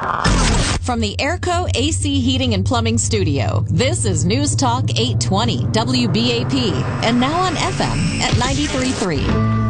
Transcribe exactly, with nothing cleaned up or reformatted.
From the Airco A C Heating and Plumbing Studio, this is News Talk eight twenty W B A P, and now on F M at ninety-three point three.